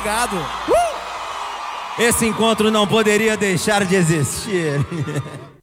obrigado. Esse encontro não poderia deixar de existir.